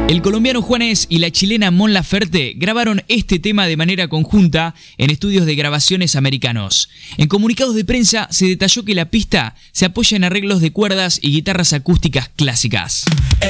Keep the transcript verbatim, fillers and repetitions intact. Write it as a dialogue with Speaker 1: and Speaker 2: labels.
Speaker 1: El colombiano Juanes y la chilena Mon Laferte grabaron este tema de manera conjunta en estudios de grabaciones americanos. En comunicados de prensa se detalló que la pista se apoya en arreglos de cuerdas y guitarras acústicas clásicas.